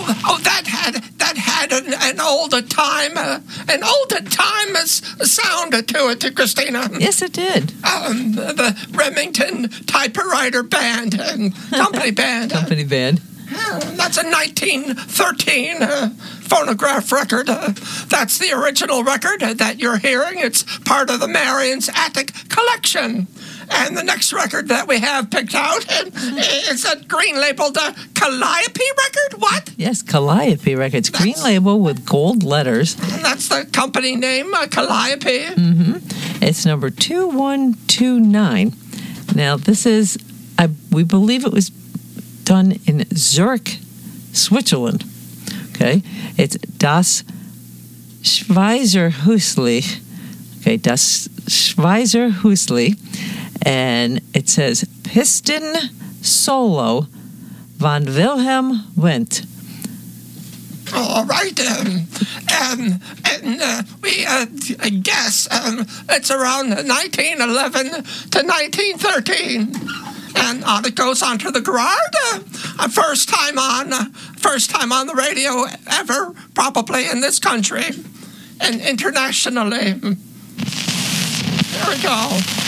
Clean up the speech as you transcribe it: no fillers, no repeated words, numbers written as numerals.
That had an older time sound to it, Christina. Yes, it did. The Remington Typewriter Band and Company Band. Company Band. That's a 1913 phonograph record. That's the original record that you're hearing. It's part of the Marion's Attic collection. And the next record that we have picked out is a green labeled Calliope record. What? Yes, Calliope records. Green label with gold letters. That's the company name, Calliope. Mm-hmm. It's number 2129. Now, this is, we believe it was done in Zurich, Switzerland. Okay, it's Das Schweizerhäusli. Okay, Das Schweizerhäusli. And it says Piston Solo von Wilhelm Wendt. All right, we guess it's around 1911 to 1913. And on it goes onto the Gerard. First time on the radio ever, probably in this country and internationally. There we go.